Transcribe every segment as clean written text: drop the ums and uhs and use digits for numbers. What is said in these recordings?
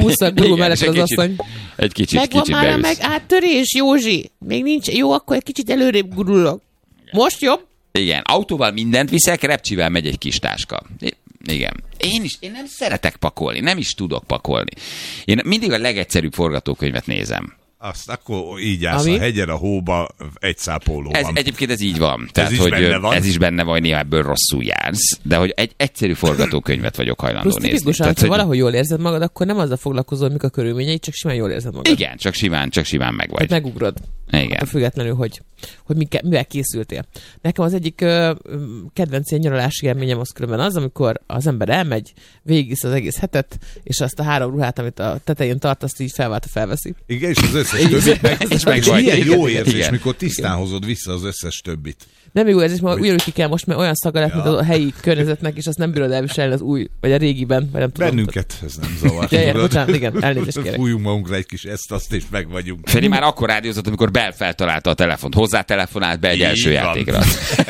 busszal gurul mellett az asszony. Egy kicsit Megvan már a áttörés, Józsi. Még nincs. Jó, akkor egy kicsit előrébb gurulok. Most jobb? Igen, autóval mindent viszek, repcsivel megy egy kis táska. Igen. Én nem szeretek pakolni, nem is tudok pakolni. Én mindig a legegyszerűbb forgatókönyvet nézem. Azt akkor így állsz a hegyen, a hóba, egy szápolóban. Egyébként ez így van. Tehát, hogy ez is benne van, néha ebből rosszul jársz, de hogy egy egyszerű forgatókönyvet vagyok hajlandó nézni. Tipikusan, tehát, ha valahogy jól érzed magad, akkor nem azzal foglalkozol, mik a körülményei, csak simán jól érzed magad. Igen, csak simán meg vagy. Hát megugrod. Igen. Attól függetlenül, hogy mivel készültél. Nekem az egyik kedvenc ilyen nyaralási élményem az különben az, amikor az ember elmegy, végigvisz az egész hetet, és azt a 3 ruhát, amit a tetején tart, azt így felveszi. Igen, és az összes többit meg ilyen jó érzés, mikor tisztán hozod vissza az összes többit. Nem jó érzés, mert ugyanúgy ki kell most, mert olyan szaga lett, mint a helyi környezetnek, és azt nem bírod elviselni az új, vagy a régiben, vagy nem tudom. Bennünket ez nem zavar. Bocsánat, igen, elnézést kérek. Fújjunk magunkra egy kis ezt-azt, és meg vagyunk. Feri már akkor rádiózott, amikor Bell feltalálta a telefont. Hozzá telefonált be egy első játékra.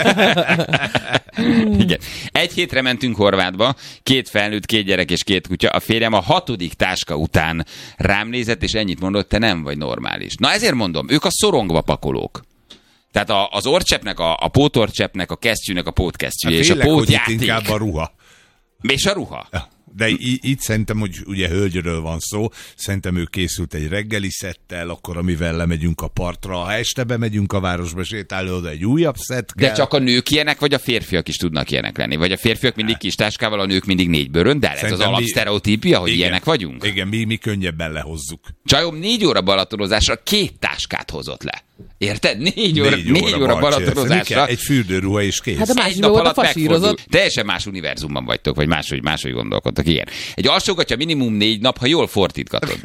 Igen. 1 hétre mentünk Horvátba, 2 felnőtt, 2 gyerek és 2 kutya. A férjem a 6. táska után rám nézett, és ennyit mondott, te nem vagy normális. Na ezért mondom, ők a szorongva pakolók. Tehát az orrcseppnek, a pótorcseppnek, a kesztyűnek a pótkesztyű, és a pótjáték. Inkább a ruha. És a ruha. Ja. De itt szerintem, hogy ugye hölgyről van szó, szerintem ő készült egy reggeli szettel, akkor amivel lemegyünk a partra, ha este bemegyünk a városba, sétálni oda egy újabb szett kell. De csak a nők ilyenek, vagy a férfiak is tudnak ilyenek lenni? Vagy a férfiak mindig kis táskával, a nők mindig 4 bőrön, de ez az alapsztereotípia, hogy ilyenek vagyunk? Igen, mi könnyebben lehozzuk. Csajom 4 óra balatonozásra 2 táskát hozott le. Érted? 4 óra balatonozásra. Egy fürdőruha és kész. Hát a másik nap alatt megfordult. Teljesen más univerzumban vagytok, vagy máshogy gondolkodtok. Igen. Egy alsógatja minimum 4 nap, ha jól fordítgatod.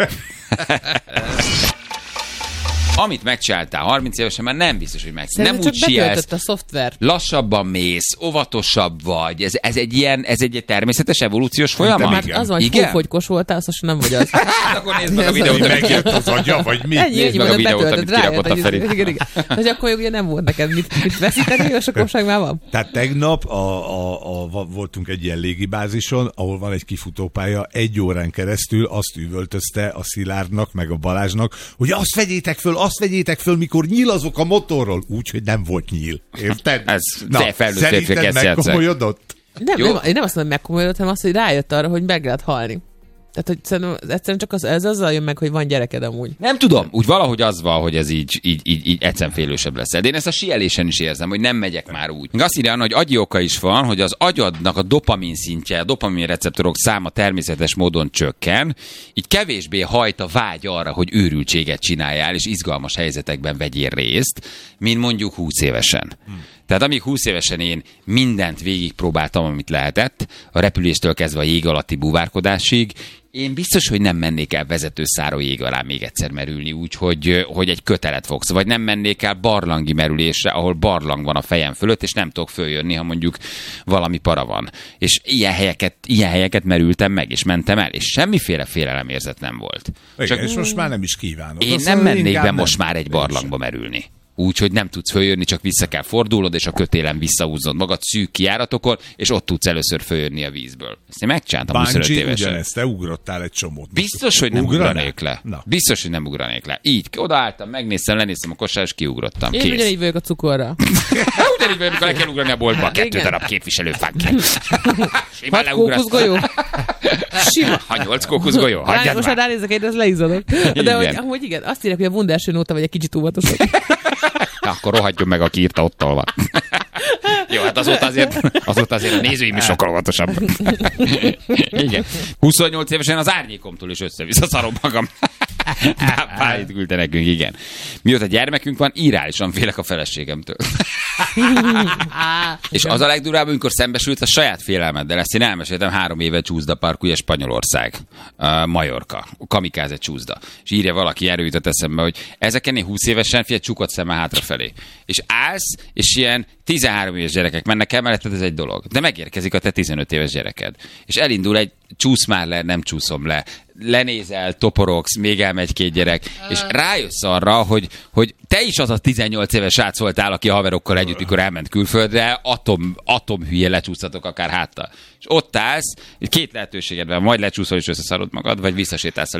Amit megcsináltál 30 évesen, már nem biztos, hogy nem úgy sielsz. A szoftver. Lassabban mész, óvatosabb vagy. Ez egy természetes evolúciós folyamat? Mert az van, hogy hófogykos voltál, azt nem vagy az. Akkor nézd meg a videót, hogy megjött az agya, vagy mi? Nézd meg a videót, amit kirakott a Feri. Hogy akkor ugye nem volt neked mit veszíteni, és akkor már van. Tehát tegnap voltunk egy ilyen légibázison, ahol van egy kifutópálya, 1 órán keresztül azt üvöltözte a Szilárdnak, meg a Balázsnak, hogy azt vegyétek föl, mikor nyílazok a motorról. Úgyhogy nem volt nyíl. Érted? Szerinted megkomolyodott? Én nem azt mondom, hogy megkomolyodott, hanem azt, hogy rájött arra, hogy meg lehet halni. Tehát, hogy szerintem egyszerűen csak ez azzal jön meg, hogy van gyereked amúgy. Nem tudom, úgy valahogy az van, hogy ez így egyszerűen félősebb lesz. De én ezt a síelésen is érzem, hogy nem megyek már úgy. Még azt írja, hogy agyi oka is van, hogy az agyadnak a dopamin szintje, a dopamin receptorok száma természetes módon csökken, így kevésbé hajt a vágy arra, hogy őrültséget csináljál, és izgalmas helyzetekben vegyél részt, mint mondjuk 20 évesen. Tehát amíg 20 évesen én mindent végigpróbáltam, amit lehetett, a repüléstől kezdve a jég alatti búvárkodásig, én biztos, hogy nem mennék el vezetőszáró jég alá még egyszer merülni úgy, hogy egy kötelet fogsz. Vagy nem mennék el barlangi merülésre, ahol barlang van a fejem fölött, és nem tudok följönni, ha mondjuk valami para van. És ilyen helyeket merültem meg, és mentem el, és semmiféle félelemérzet nem volt. Igen, csak és most már nem is kívánok. Én nem mennék be most már egy barlangba merülni. Úgy, hogy nem tudsz följönni, csak vissza kell fordulnod, és a kötélen visszahúznod magad szűk kijáratokon, és ott tudsz először följönni a vízből. Ezt én megcsináltam 25 évesen. Ugyanezt, te ugrottál egy csomót. Biztos, hogy nem ugranék le. Na. Biztos, hogy nem ugranék le. Így, odaálltam, megnéztem, lenéztem a kosár, és kiugrottam. Én ugyanígy vagyok a cukorra. Ugyanígy vagyok, amikor le kell ugrani a boltba. 2 darab képviselőfánk. Simán kókuszgolyó. Sima. Ha 8 kókuszgolyó, hagyjad már. Most ha ránézek, én ez leizadok. De hogy igen, azt írják, hogy a Wunderschön óta vagy egy kicsit óvatosabb. Akkor rohadjon meg, aki írta, ott van. Jó, hát azóta azért a nézőim is sokkal óvatosabb. Igen. 28 évesen az árnyékomtól is össze-vissza szarom magam. Pályit küldte nekünk, igen. Mióta gyermekünk van, irreálisan félek a feleségemtől. És az a legdurább, amikor szembesült a saját félelmeddel. Ezt én elmeséltem 3 éve Csúszda Park, ugye Spanyolország, Majorka, kamikáze Csúszda. És írja valaki, erről jutott eszembe, hogy ezeken én 20 évesen csukott szemmel hátrafelé. És állsz, és ilyen 13 éves gyerekek mennek el, mert ez egy dolog. De megérkezik a te 15 éves gyereked. És elindul egy csúsz már le, nem csúszom le. Lenézel, toporogsz, még elmegy 2 gyerek, és rájössz arra, hogy te is az a 18 éves srác voltál, aki a haverokkal együtt, mikor elment külföldre, atomhülye lecsúsztatok akár háttal. És ott állsz, 2 lehetőséged van, majd lecsúszol és összeszarod magad, vagy visszasétálsz